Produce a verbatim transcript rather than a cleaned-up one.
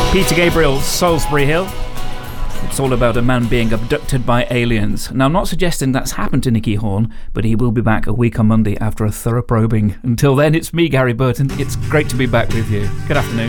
Peter Gabriel, Salisbury Hill. It's all about a man being abducted by aliens. Now, I'm not suggesting that's happened to Nicky Horn, but he will be back a week on Monday after a thorough probing. Until then, it's me, Gary Burton. It's great to be back with you. Good afternoon.